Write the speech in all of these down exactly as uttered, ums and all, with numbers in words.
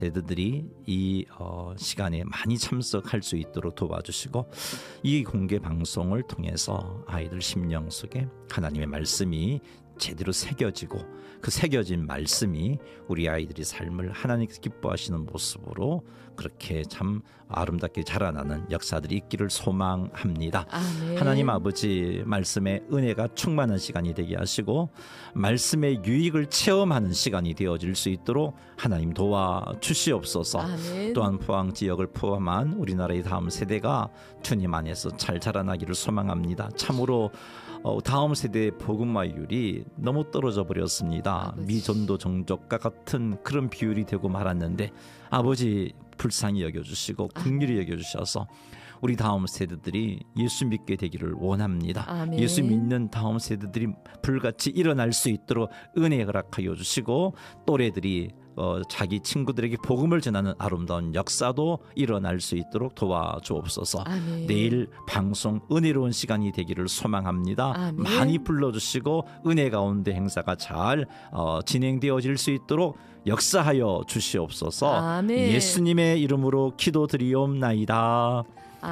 세대들이 이 어, 시간에 많이 참석할 수 있도록 도와주시고 이 공개 방송을 통해서 아이들 심령 속에 하나님의 말씀이 제대로 새겨지고 그 새겨진 말씀이 우리 아이들이 삶을 하나님께서 기뻐하시는 모습으로 그렇게 참 아름답게 자라나는 역사들이 있기를 소망합니다. 아멘. 하나님 아버지 말씀의 은혜가 충만한 시간이 되게 하시고 말씀의 유익을 체험하는 시간이 되어질 수 있도록 하나님 도와주시옵소서. 아멘. 또한 포항 지역을 포함한 우리나라의 다음 세대가 주님 안에서 잘 자라나기를 소망합니다. 참으로 어, 다음 세대의 복음화율이 너무 떨어져 버렸습니다. 아버지. 미전도 종족과 같은 그런 비율이 되고 말았는데 아버지 불쌍히 여겨주시고 긍휼히 여겨주셔서 우리 다음 세대들이 예수 믿게 되기를 원합니다. 아멘. 예수 믿는 다음 세대들이 불같이 일어날 수 있도록 은혜 허락하여 주시고 또래들이 어, 자기 친구들에게 복음을 전하는 아름다운 역사도 일어날 수 있도록 도와주옵소서. 아멘. 내일 방송 은혜로운 시간이 되기를 소망합니다. 아멘. 많이 불러주시고 은혜 가운데 행사가 잘 어, 진행되어질 수 있도록 역사하여 주시옵소서. 아멘. 예수님의 이름으로 기도드리옵나이다.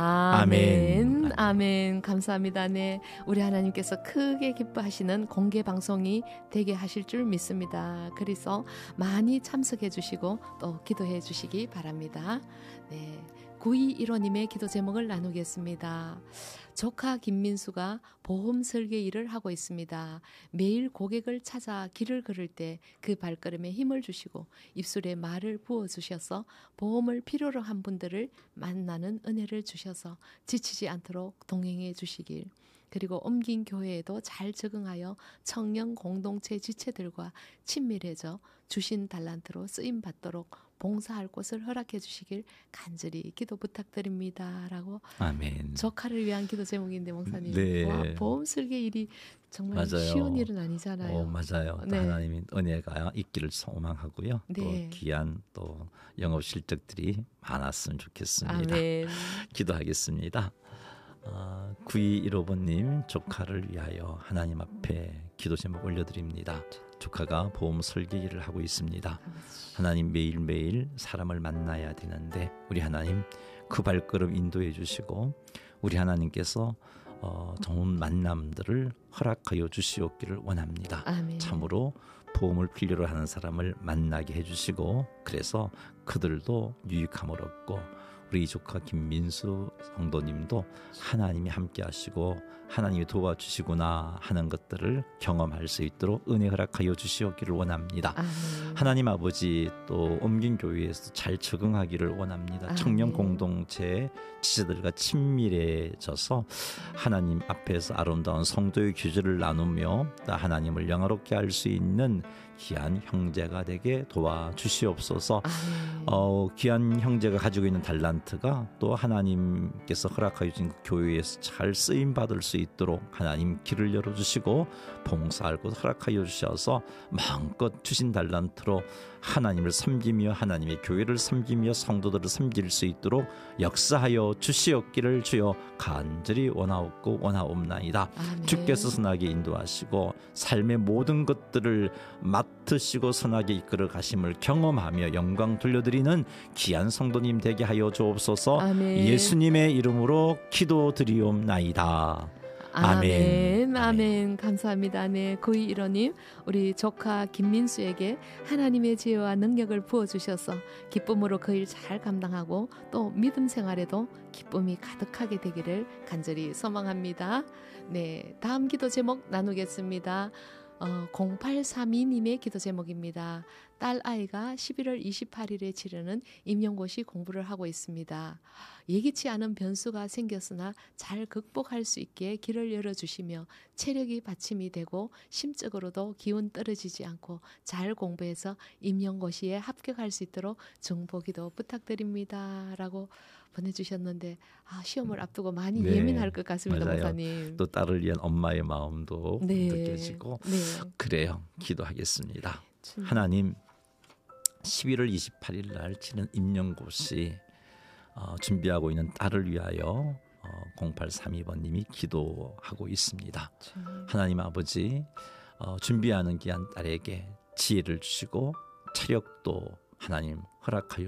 아멘. 아멘. 아멘. 감사합니다. 네. 우리 하나님께서 크게 기뻐하시는 공개 방송이 되게 하실 줄 믿습니다. 그래서 많이 참석해 주시고 또 기도해 주시기 바랍니다. 네. 구이일오님의 기도 제목을 나누겠습니다. 조카 김민수가 보험 설계 일을 하고 있습니다. 매일 고객을 찾아 길을 걸을 때 그 발걸음에 힘을 주시고 입술에 말을 부어주셔서 보험을 필요로 한 분들을 만나는 은혜를 주셔서 지치지 않도록 동행해 주시길, 그리고 옮긴 교회에도 잘 적응하여 청년 공동체 지체들과 친밀해져 주신 달란트로 쓰임받도록 봉사할 곳을 허락해 주시길 간절히 기도 부탁드립니다. 라고 아멘. 조카를 위한 기도 제목인데 목사님, 네. 와, 보험 설계 일이 정말 맞아요. 쉬운 일은 아니잖아요. 어, 맞아요. 네. 하나님의 은혜가 있기를 소망하고요. 네. 또 귀한 또 영업 실적들이 많았으면 좋겠습니다. 아멘. 기도하겠습니다. 어, 구이일오번님 조카를 위하여 하나님 앞에 기도 제목 올려드립니다. 조카가 보험 설계 일을 하고 있습니다. 하나님 매일매일 사람을 만나야 되는데 우리 하나님 그 발걸음 인도해 주시고 우리 하나님께서 어, 좋은 만남들을 허락하여 주시옵기를 원합니다. 아멘. 참으로 보험을 필요로 하는 사람을 만나게 해주시고 그래서 그들도 유익함을 얻고 우리 조카 김민수 성도님도 하나님이 함께 하시고 하나님이 도와주시구나 하는 것들을 경험할 수 있도록 은혜 허락하여 주시옵기를 원합니다. 아멘. 하나님 아버지 또 옮긴 교회에서 잘 적응하기를 원합니다. 아멘. 청년 공동체 지체들과 친밀해져서 하나님 앞에서 아름다운 성도의 규제를 나누며 하나님을 영화롭게 할 수 있는 귀한 형제가 되게 도와주시옵소서. 아멘. 어, 귀한 형제가 가지고 있는 달란트가 또 하나님께서 허락하여 주신 그 교회에서 잘 쓰임 받을 수 있도록 하나님 길을 열어주시고 봉사할 곳 허락하여 주셔서 마음껏 주신 달란트로 하나님을 섬기며 하나님의 교회를 섬기며 성도들을 섬길 수 있도록 역사하여 주시옵기를 주여 간절히 원하옵고 원하옵나이다. 아멘. 주께서 선하게 인도하시고 삶의 모든 것들을 맡으시고 선하게 이끌어 가심을 경험하며 영광 돌려드리는 귀한 성도님 되게 하여 주옵소서. 아멘. 예수님의 이름으로 기도드리옵나이다. 아멘. 아멘. 아멘. 감사합니다. 네, 구이일오님 우리 조카 김민수에게 하나님의 지혜와 능력을 부어주셔서 기쁨으로 그 일 잘 감당하고 또 믿음 생활에도 기쁨이 가득하게 되기를 간절히 소망합니다. 네, 다음 기도 제목 나누겠습니다. 어, 공팔삼이님의 기도 제목입니다. 딸 아이가 십일월 이십팔일에 치르는 임용고시 공부를 하고 있습니다. 예기치 않은 변수가 생겼으나 잘 극복할 수 있게 길을 열어주시며 체력이 받침이 되고 심적으로도 기운 떨어지지 않고 잘 공부해서 임용고시에 합격할 수 있도록 중보기도 부탁드립니다. 라고 보내주셨는데 아, 시험을 앞두고 많이 네, 예민할 것 같습니다. 맞아요. 목사님. 또 딸을 위한 엄마의 마음도 네. 느껴지고 네. 그래요. 기도하겠습니다. 참. 하나님 십일월 이십팔일 날 치는 임용고시 어, 준비하고 있는 딸을 위하여 어, 공팔삼이번님이 기도하고 있습니다. 참. 하나님 아버지 어, 준비하는 귀한 딸에게 지혜를 주시고 체력도 하나님 허락하여